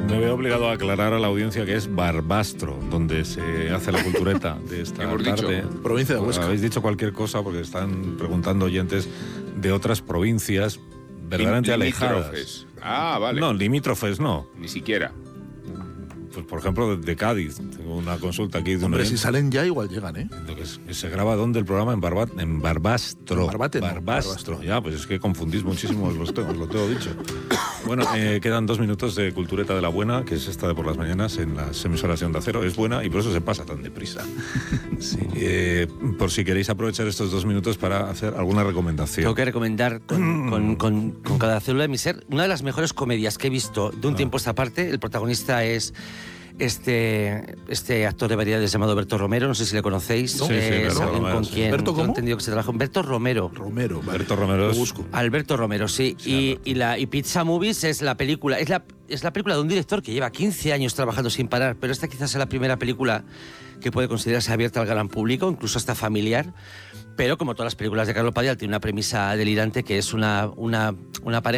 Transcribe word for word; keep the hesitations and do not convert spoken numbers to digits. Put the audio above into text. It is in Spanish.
Me veo obligado a aclarar a la audiencia que es Barbastro, donde se hace la cultureta de esta Hemos tarde. dicho, provincia de Huesca. Habéis dicho cualquier cosa porque están preguntando oyentes de otras provincias verdaderamente alejadas. Limítrofes. Ah, vale. No, limítrofes no. Ni siquiera. Pues por ejemplo, de, de Cádiz. Tengo una consulta aquí de un Hombre, si oyente. salen ya, igual llegan, ¿eh? Que es- que se graba ¿dónde el programa? En, Barba, en Barbastro. En Barbate, no, Barbastro. Barbastro. Ya, pues es que confundís muchísimo, os lo tengo, os lo tengo dicho. Bueno, eh, quedan dos minutos de Cultureta de la Buena, que es esta de por las mañanas en las emisoras de Onda Cero. Es buena y por eso se pasa tan deprisa. Sí, eh, por si queréis aprovechar estos dos minutos para hacer alguna recomendación. Tengo que recomendar con, con, con, con cada célula de mi ser una de las mejores comedias que he visto de un Ah. tiempo a esta parte. El protagonista es este, este actor de variedades llamado Berto Romero, no sé si le conocéis. Sí, sí, Eh, Berto es alguien Romero, con sí. quien ¿Berto yo he cómo? entendido que se trabaja. Berto Romero. Romero, vale. Alberto Romero Lo es- busco. Alberto Romero, sí. Sí, y, Alberto. y, la, y Pizza Movies es la película, es la, es la película de un director que lleva quince años trabajando sin parar, pero esta quizás es la primera película que puede considerarse abierta al gran público, incluso hasta familiar. Pero como todas las películas de Carlos Padial, tiene una premisa delirante que es una, una, una pareja